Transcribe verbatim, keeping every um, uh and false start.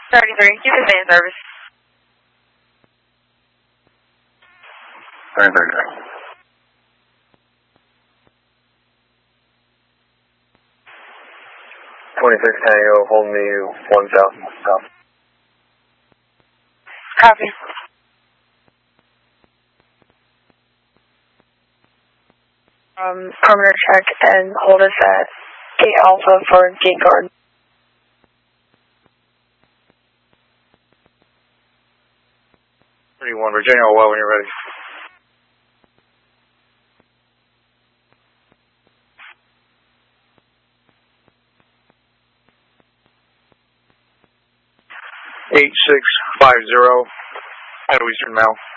thirty-three, keep the fan service. thirty-three. twenty-six Tango, hold me one south, south. Copy. Um, perimeter check and hold us at Gate Alpha for gate guard. thirty-one, Virginia, well when you're ready. eight six five zero, Idaho Eastern Mail.